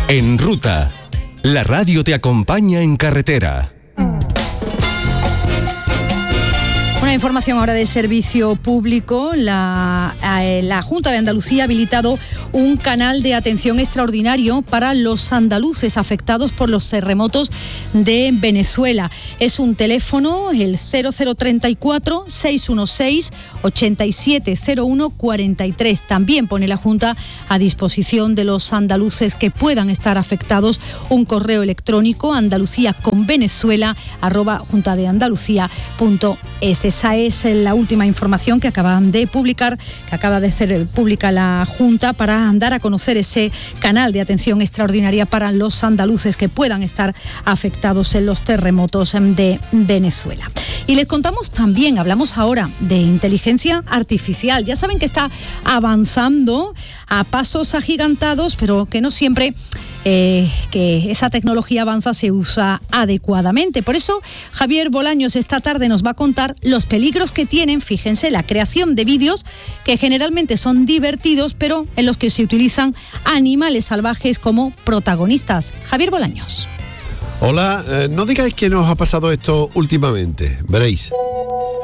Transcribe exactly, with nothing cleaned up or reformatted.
En Ruta, la radio te acompaña en carretera. Una información ahora de servicio público. La, eh, la Junta de Andalucía ha habilitado un canal de atención extraordinario para los andaluces afectados por los terremotos de Venezuela. Es un teléfono, el cero cero treinta y cuatro, seiscientos dieciséis, ochenta y siete cero uno cuarenta y tres. También pone la Junta a disposición de los andaluces que puedan estar afectados un correo electrónico andaluciaconvenezuela arroba juntadeandalucía.es. Esa es la última información que acaban de publicar, que acaba de hacer pública la Junta para dar a conocer ese canal de atención extraordinaria para los andaluces que puedan estar afectados en los terremotos de Venezuela. Y les contamos también, hablamos ahora de inteligencia artificial. Ya saben que está avanzando a pasos agigantados, pero que no siempre eh, que esa tecnología avanza se usa adecuadamente. Por eso, Javier Bolaños esta tarde nos va a contar los peligros que tienen, fíjense, la creación de vídeos que generalmente son divertidos, pero en los que se utilizan animales salvajes como protagonistas. Javier Bolaños. Hola, eh, no digáis que nos ha pasado esto últimamente, veréis.